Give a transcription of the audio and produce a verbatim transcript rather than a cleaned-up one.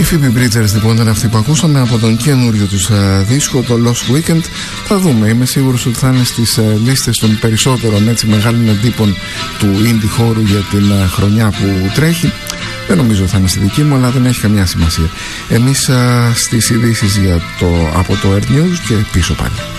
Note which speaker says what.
Speaker 1: Phoebe Bridgers λοιπόν ήταν αυτή που ακούσαμε από τον καινούριο τους uh, δίσκο, το Lost Weekend. Θα δούμε, είμαι σίγουρος ότι θα είναι στις uh, λίστες των περισσότερων έτσι μεγάλων εντύπων του indie χώρου για την uh, χρονιά που τρέχει. Δεν νομίζω ότι θα είναι στη δική μου, αλλά δεν έχει καμιά σημασία. Εμείς uh, στις ειδήσεις για το, από το Earth News και πίσω πάλι.